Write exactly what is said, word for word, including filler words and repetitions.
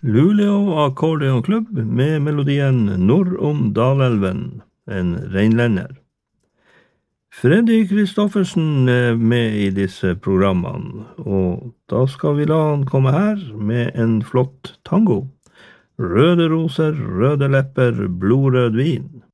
Luleå Akkordeonklubb med melodien Norr om Dalelven, en reinlender. Freddy Kristoffersen er med i disse programmene, og da skal vi la han komme her med en flott tango. Røde roser, røde lepper, blodrød vin.